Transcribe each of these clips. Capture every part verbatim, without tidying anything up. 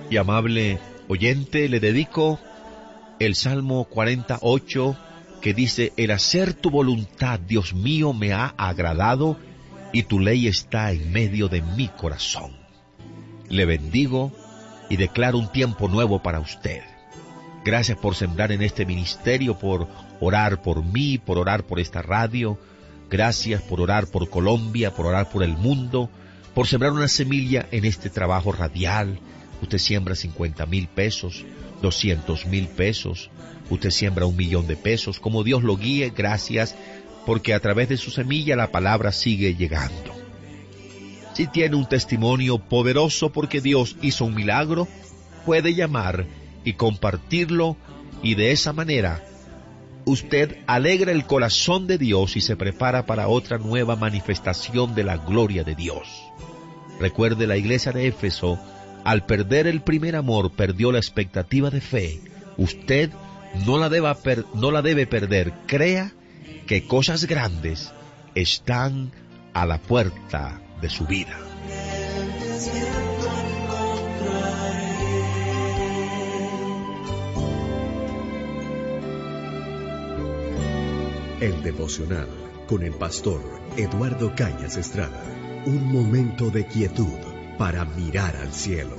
Y amable oyente, le dedico el Salmo cuarenta y ocho, que dice: el hacer tu voluntad, Dios mío, me ha agradado, y tu ley está en medio de mi corazón. Le bendigo y declaro un tiempo nuevo para usted. Gracias por sembrar en este ministerio, por orar por mí, por orar por esta radio. Gracias por orar por Colombia, por orar por el mundo, por sembrar una semilla en este trabajo radial. Usted siembra cincuenta mil pesos, doscientos mil pesos, usted siembra un millón de pesos. Como Dios lo guíe, gracias, porque a través de su semilla la palabra sigue llegando. Si tiene un testimonio poderoso porque Dios hizo un milagro, puede llamar y compartirlo, y de esa manera usted alegra el corazón de Dios y se prepara para otra nueva manifestación de la gloria de Dios. Recuerde, la iglesia de Éfeso, al perder el primer amor, perdió la expectativa de fe. Usted no la, deba per- no la debe perder. Crea que cosas grandes están a la puerta de su vida. El devocional con el pastor Eduardo Cañas Estrada. Un momento de quietud para mirar al cielo.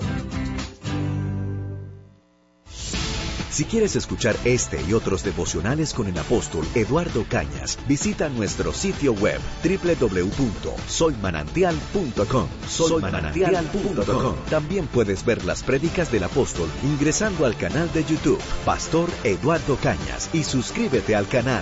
Si quieres escuchar este y otros devocionales con el apóstol Eduardo Cañas, visita nuestro sitio web doble u doble u doble u punto soy manantial punto com. soy manantial punto com. También puedes ver las prédicas del apóstol ingresando al canal de YouTube Pastor Eduardo Cañas y suscríbete al canal.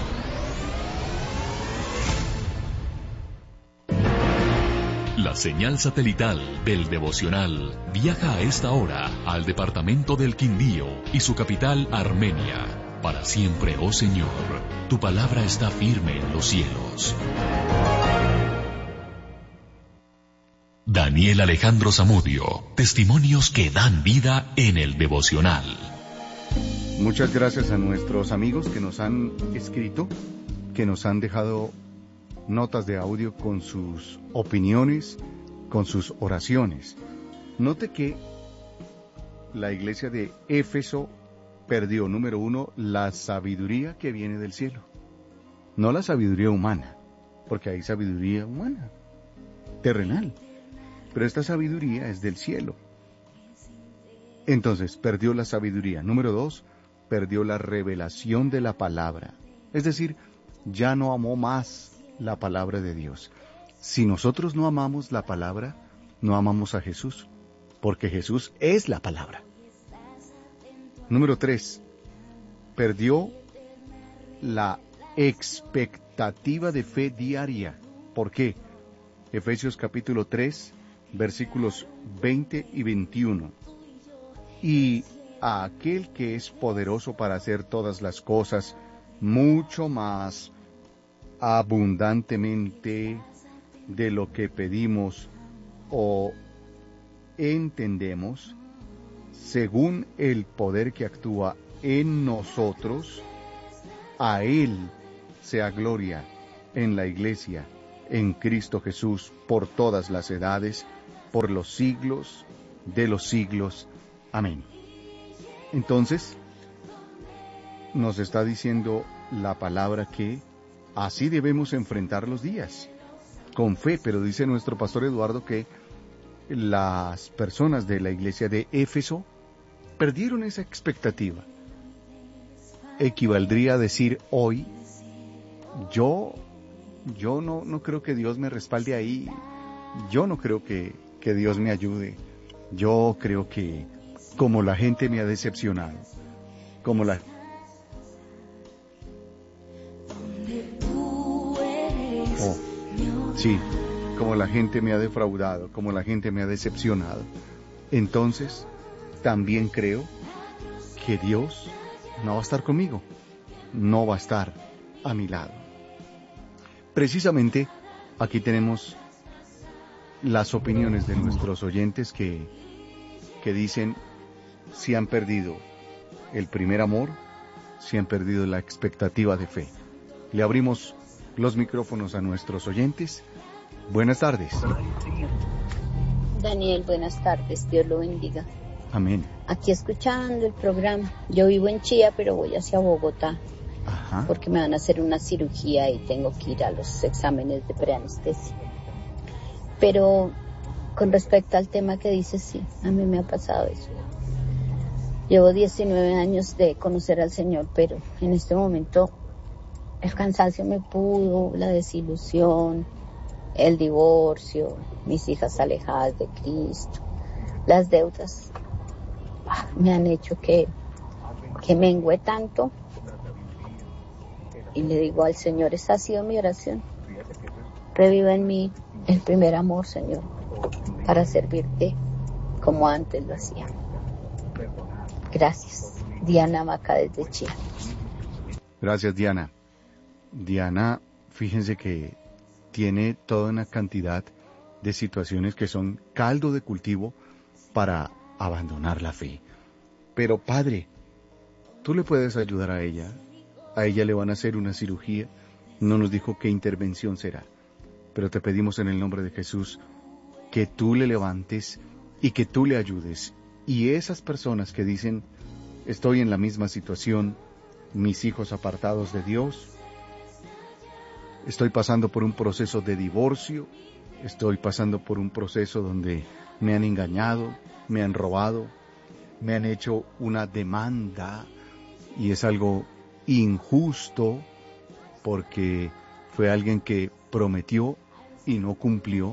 La señal satelital del devocional viaja a esta hora al departamento del Quindío y su capital Armenia. Para siempre, oh Señor, tu palabra está firme en los cielos. Daniel Alejandro Zamudio, testimonios que dan vida en el devocional. Muchas gracias a nuestros amigos que nos han escrito, que nos han dejado notas de audio con sus opiniones, con sus oraciones. Note que la iglesia de Éfeso perdió, número uno, la sabiduría que viene del cielo. No la sabiduría humana, porque hay sabiduría humana, terrenal. Pero esta sabiduría es del cielo. Entonces, perdió la sabiduría. Número dos, perdió la revelación de la palabra. Es decir, ya no amó más la palabra de Dios. Si nosotros no amamos la palabra, no amamos a Jesús, porque Jesús es la palabra. Número tres, perdió la expectativa de fe diaria. ¿Por qué? Efesios capítulo tres, versículos veinte y veintiuno. Y a aquel que es poderoso para hacer todas las cosas, mucho más abundantemente de lo que pedimos o entendemos, según el poder que actúa en nosotros, a Él sea gloria en la Iglesia, en Cristo Jesús, por todas las edades, por los siglos de los siglos. Amén. Entonces, nos está diciendo la palabra que así debemos enfrentar los días, con fe, pero dice nuestro pastor Eduardo que las personas de la iglesia de Éfeso perdieron esa expectativa. Equivaldría a decir hoy, yo, yo no, no creo que Dios me respalde ahí, yo no creo que, que Dios me ayude, yo creo que como la gente me ha decepcionado, como la Oh, sí, como la gente me ha defraudado, como la gente me ha decepcionado, entonces también creo que Dios no va a estar conmigo, no va a estar a mi lado. Precisamente aquí tenemos las opiniones de nuestros oyentes que, que dicen si han perdido el primer amor, si han perdido la expectativa de fe. Le abrimos los micrófonos a nuestros oyentes. Buenas tardes. Daniel, buenas tardes, Dios lo bendiga. Amén. Aquí escuchando el programa. Yo vivo en Chía, pero voy hacia Bogotá. Ajá. Porque me van a hacer una cirugía y tengo que ir a los exámenes de preanestesia. Pero con respecto al tema que dices, sí, a mí me ha pasado eso. Llevo diecinueve años de conocer al Señor, pero en este momento el cansancio me pudo, la desilusión, el divorcio, mis hijas alejadas de Cristo, las deudas me han hecho que, que mengue tanto. Y le digo al Señor, esa ha sido mi oración. Reviva en mí el primer amor, Señor, para servirte como antes lo hacía. Gracias. Diana Maca desde Chía. Gracias, Diana. Diana, fíjense que tiene toda una cantidad de situaciones que son caldo de cultivo para abandonar la fe. Pero, Padre, tú le puedes ayudar a ella. A ella le van a hacer una cirugía. No nos dijo qué intervención será. Pero te pedimos en el nombre de Jesús que tú le levantes y que tú le ayudes. Y esas personas que dicen, estoy en la misma situación, mis hijos apartados de Dios, estoy pasando por un proceso de divorcio, estoy pasando por un proceso donde me han engañado, me han robado, me han hecho una demanda y es algo injusto porque fue alguien que prometió y no cumplió.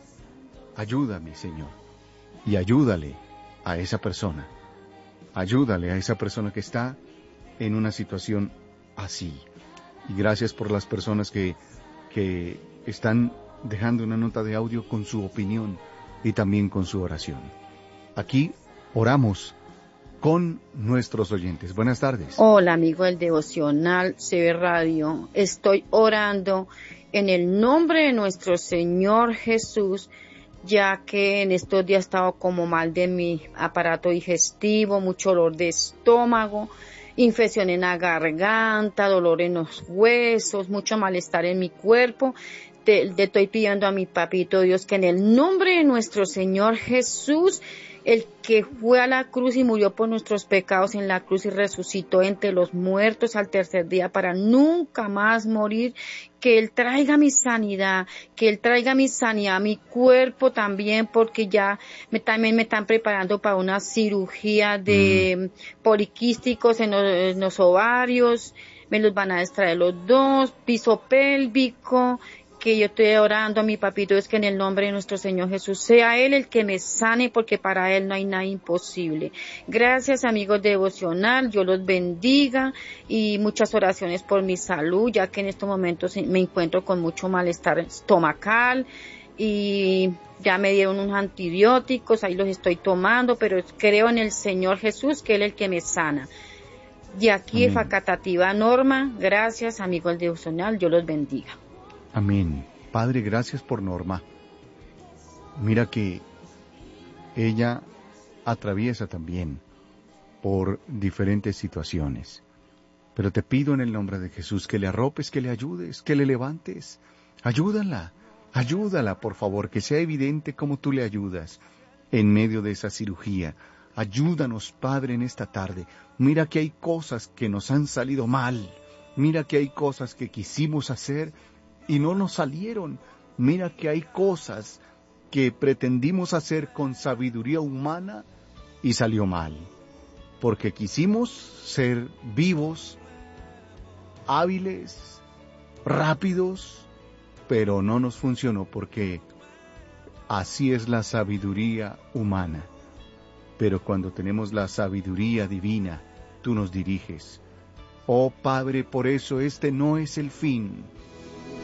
Ayúdame, Señor, y ayúdale a esa persona. Ayúdale a esa persona que está en una situación así. Y gracias por las personas que, que están dejando una nota de audio con su opinión y también con su oración. Aquí oramos con nuestros oyentes. Buenas tardes. Hola, amigo del Devocional C B Radio. Estoy orando en el nombre de nuestro Señor Jesús, ya que en estos días he estado como mal de mi aparato digestivo, mucho dolor de estómago, infección en la garganta, dolor en los huesos, mucho malestar en mi cuerpo. Te, te estoy pidiendo a mi papito Dios que en el nombre de nuestro Señor Jesús, el que fue a la cruz y murió por nuestros pecados en la cruz y resucitó entre los muertos al tercer día para nunca más morir, que Él traiga mi sanidad, que Él traiga mi sanidad a mi cuerpo también, porque ya me, también me están preparando para una cirugía de mm. poliquísticos en los, en los ovarios, me los van a extraer los dos, piso pélvico, que yo estoy orando a mi papito es que en el nombre de nuestro Señor Jesús sea Él el que me sane, porque para Él no hay nada imposible. Gracias, amigos de Devocional, Dios los bendiga y muchas oraciones por mi salud, ya que en estos momentos me encuentro con mucho malestar estomacal y ya me dieron unos antibióticos, ahí los estoy tomando, pero creo en el Señor Jesús que Él es el que me sana. De aquí es Facatativa Norma, gracias, amigos de Devocional, Dios los bendiga. Amén. Padre, gracias por Norma. Mira que ella atraviesa también por diferentes situaciones. Pero te pido en el nombre de Jesús que le arropes, que le ayudes, que le levantes. Ayúdala, ayúdala, por favor, que sea evidente cómo tú le ayudas en medio de esa cirugía. Ayúdanos, Padre, en esta tarde. Mira que hay cosas que nos han salido mal. Mira que hay cosas que quisimos hacer y no nos salieron. Mira que hay cosas que pretendimos hacer con sabiduría humana y salió mal. Porque quisimos ser vivos, hábiles, rápidos, pero no nos funcionó porque así es la sabiduría humana. Pero cuando tenemos la sabiduría divina, tú nos diriges. Oh Padre, por eso este no es el fin.